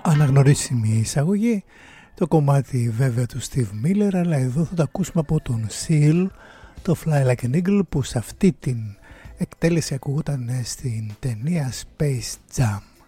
Αναγνωρίσιμη εισαγωγή, το κομμάτι βέβαια του Steve Miller, αλλά εδώ θα το ακούσουμε από τον Seal, το Fly Like an Eagle, που σε αυτή την εκτέλεση ακούγονταν στην ταινία Space Jam.